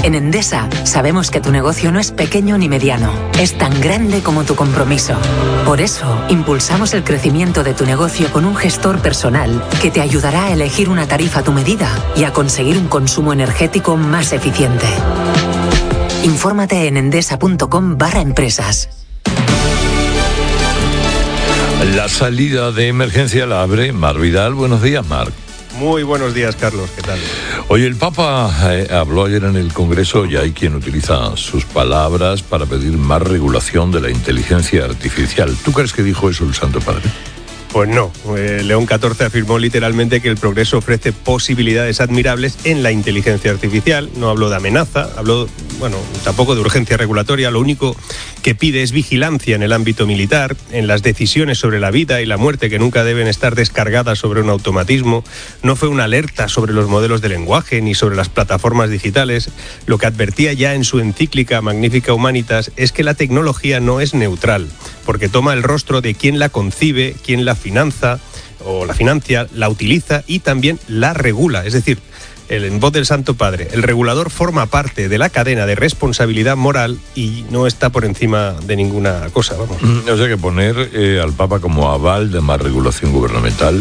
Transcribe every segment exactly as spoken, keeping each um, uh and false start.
En Endesa sabemos que tu negocio no es pequeño ni mediano, es tan grande como tu compromiso. Por eso, impulsamos el crecimiento de tu negocio con un gestor personal que te ayudará a elegir una tarifa a tu medida y a conseguir un consumo energético más eficiente. Infórmate en endesa.com barra empresas. La salida de emergencia la abre Marc Vidal. Buenos días, Marc. Muy buenos días, Carlos. ¿Qué tal? Oye, el Papa eh, habló ayer en el Congreso y hay quien utiliza sus palabras para pedir más regulación de la inteligencia artificial. ¿Tú crees que dijo eso el Santo Padre? Pues no. Eh, León catorce afirmó literalmente que el progreso ofrece posibilidades admirables en la inteligencia artificial. No habló de amenaza, habló, bueno, tampoco de urgencia regulatoria. Lo único que pide es vigilancia en el ámbito militar, en las decisiones sobre la vida y la muerte, que nunca deben estar descargadas sobre un automatismo. No fue una alerta sobre los modelos de lenguaje ni sobre las plataformas digitales. Lo que advertía ya en su encíclica Magnifica Humanitas es que la tecnología no es neutral, porque toma el rostro de quien la concibe, quien la finanza o la financia, la utiliza y también la regula. Es decir, el, en voz del Santo Padre, el regulador forma parte de la cadena de responsabilidad moral y no está por encima de ninguna cosa, vamos. O sea que poner eh, al Papa como aval de más regulación gubernamental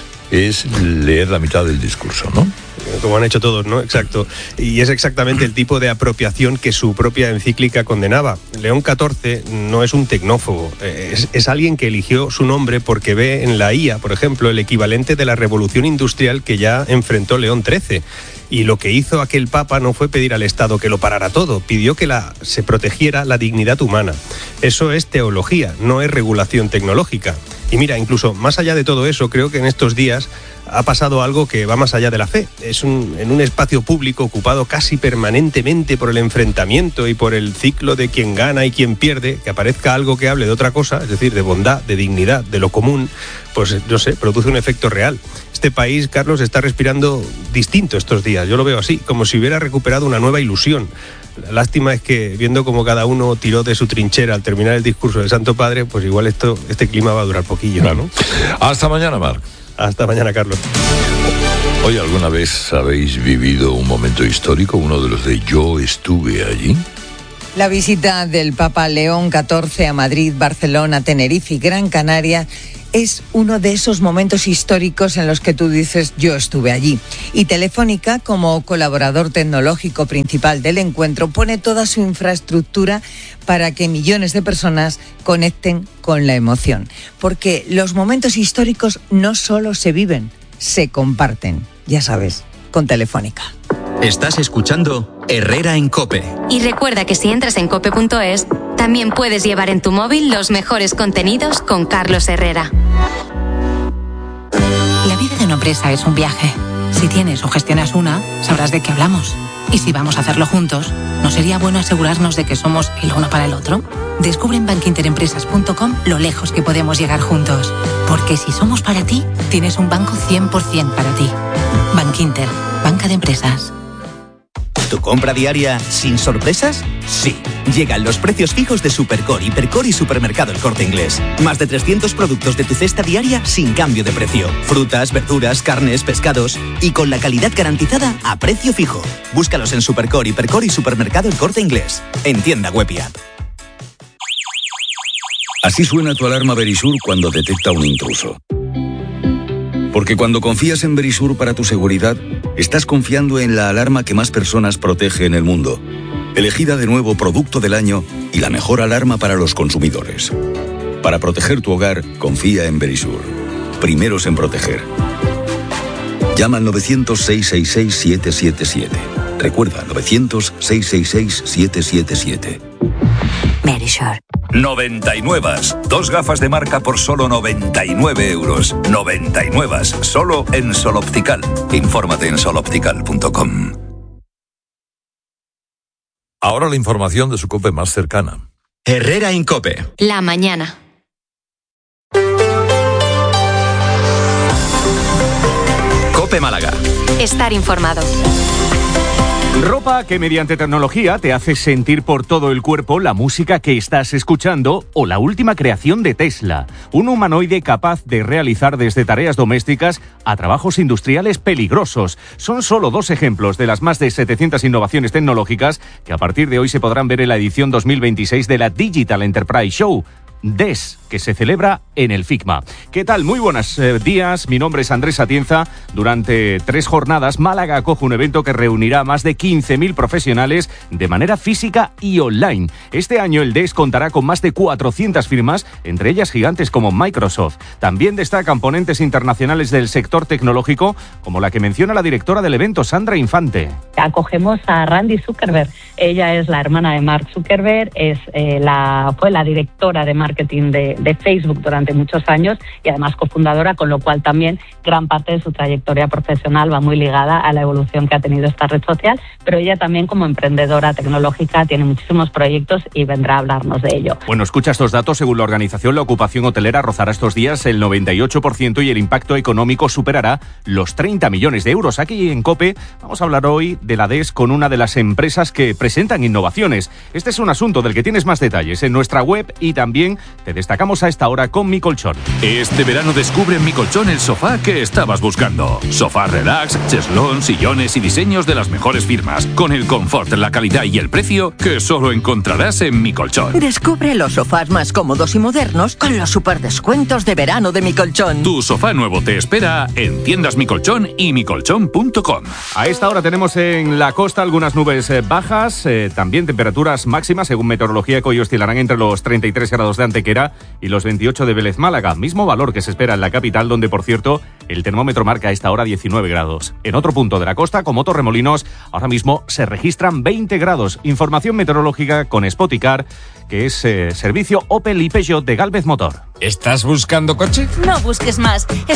es leer la mitad del discurso, ¿no? Como han hecho todos, ¿no? Exacto. Y es exactamente el tipo de apropiación que su propia encíclica condenaba. León catorce no es un tecnófobo, es, es alguien que eligió su nombre porque ve en la I A, por ejemplo, el equivalente de la revolución industrial que ya enfrentó León trece. Y lo que hizo aquel Papa no fue pedir al Estado que lo parara todo, pidió que la, se protegiera la dignidad humana. Eso es teología, no es regulación tecnológica. Y mira, incluso más allá de todo eso, creo que en estos días ha pasado algo que va más allá de la fe. Es un, en un espacio público ocupado casi permanentemente por el enfrentamiento y por el ciclo de quien gana y quien pierde, que aparezca algo que hable de otra cosa, es decir, de bondad, de dignidad, de lo común, pues no sé, produce un efecto real. Este país, Carlos, está respirando distinto estos días, yo lo veo así, como si hubiera recuperado una nueva ilusión. La lástima es que, viendo cómo cada uno tiró de su trinchera al terminar el discurso del Santo Padre, pues igual esto, este clima va a durar poquillo, ¿no? Hasta mañana, Marc. Hasta mañana, Carlos. Oye, ¿alguna vez habéis vivido un momento histórico, uno de los de yo estuve allí? La visita del Papa León catorce a Madrid, Barcelona, Tenerife y Gran Canaria es uno de esos momentos históricos en los que tú dices yo estuve allí. Y Telefónica, como colaborador tecnológico principal del encuentro, pone toda su infraestructura para que millones de personas conecten con la emoción. Porque los momentos históricos no solo se viven, se comparten. Ya sabes, con Telefónica. Estás escuchando Herrera en COPE. Y recuerda que si entras en cope punto es, también puedes llevar en tu móvil los mejores contenidos con Carlos Herrera. La vida de una empresa es un viaje. Si tienes o gestionas una, sabrás de qué hablamos. Y si vamos a hacerlo juntos, ¿no sería bueno asegurarnos de que somos el uno para el otro? Descubre en bankinterempresas punto com lo lejos que podemos llegar juntos. Porque si somos para ti, tienes un banco cien por ciento para ti. Bankinter, banca de empresas. ¿Tu compra diaria sin sorpresas? Sí. Llegan los precios fijos de Supercore, Hipercore y Supermercado El Corte Inglés. Más de trescientos productos de tu cesta diaria sin cambio de precio. Frutas, verduras, carnes, pescados y con la calidad garantizada a precio fijo. Búscalos en Supercore, Hipercore y Supermercado El Corte Inglés. En tienda web y app. Así suena tu alarma Verisur cuando detecta un intruso. Porque cuando confías en Verisur para tu seguridad, estás confiando en la alarma que más personas protege en el mundo. Elegida de nuevo Producto del Año y la mejor alarma para los consumidores. Para proteger tu hogar, confía en Verisur. Primeros en proteger. Llama al novecientos, seiscientos sesenta y seis, setecientos setenta y siete. Recuerda, novecientos, seiscientos sesenta y seis, setecientos setenta y siete. Verisur. noventa y nueve. Dos gafas de marca por solo noventa y nueve euros. noventa y nueve. Solo en Sol Optical. Infórmate en sol optical punto com. Ahora la información de su COPE más cercana. Herrera en COPE. La mañana. COPE Málaga. Estar informado. Ropa que mediante tecnología te hace sentir por todo el cuerpo la música que estás escuchando o la última creación de Tesla. Un humanoide capaz de realizar desde tareas domésticas a trabajos industriales peligrosos. Son solo dos ejemplos de las más de setecientas innovaciones tecnológicas que a partir de hoy se podrán ver en la edición dos mil veintiséis de la Digital Enterprise Show, D E S, que se celebra en el FICMA. ¿Qué tal? Muy buenos eh, días, mi nombre es Andrés Atienza. Durante tres jornadas, Málaga acoge un evento que reunirá a más de quince mil profesionales de manera física y online. Este año el D E S contará con más de cuatrocientas firmas, entre ellas gigantes como Microsoft. También destacan ponentes internacionales del sector tecnológico, como la que menciona la directora del evento, Sandra Infante. Acogemos a Randy Zuckerberg. Ella es la hermana de Mark Zuckerberg, es eh, la, fue la directora de marketing de, de Facebook durante muchos años y además cofundadora, con lo cual también gran parte de su trayectoria profesional va muy ligada a la evolución que ha tenido esta red social, pero ella también como emprendedora tecnológica tiene muchísimos proyectos y vendrá a hablarnos de ello. Bueno, escucha estos datos. Según la organización, la ocupación hotelera rozará estos días el noventa y ocho por ciento y el impacto económico superará los treinta millones de euros. Aquí en COPE vamos a hablar hoy de la D E S con una de las empresas que presentan innovaciones. Este es un asunto del que tienes más detalles en nuestra web y también te destacamos a esta hora con Mi Colchón. Este verano descubre en Mi Colchón el sofá que estabas buscando. Sofá relax, cheslón, sillones y diseños de las mejores firmas, con el confort, la calidad y el precio que solo encontrarás en Mi Colchón. Descubre los sofás más cómodos y modernos con los superdescuentos de verano de Mi Colchón. Tu sofá nuevo te espera en tiendas Mi Colchón y mi colchón punto com. A esta hora tenemos en la costa algunas nubes eh, bajas, eh, también temperaturas máximas, según meteorología, que hoy oscilarán entre los treinta y tres grados de Antequera y los veintiocho de Vélez Málaga, mismo valor que se espera en la capital, donde, por cierto, el termómetro marca a esta hora diecinueve grados. En otro punto de la costa, como Torremolinos, ahora mismo se registran veinte grados. Información meteorológica con Spoticar, que es eh, servicio Opel y Peugeot de Gálvez Motor. ¿Estás buscando coche? No busques más.